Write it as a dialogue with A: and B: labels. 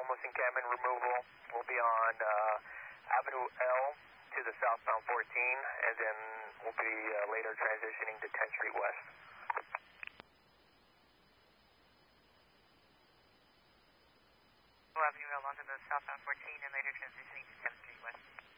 A: homeless encampment removal. We'll be on Avenue L to the southbound 14, and then we'll be later transitioning to 10th Street West.
B: Avenue L onto the southbound 14 and later transitioning to 10th Street West.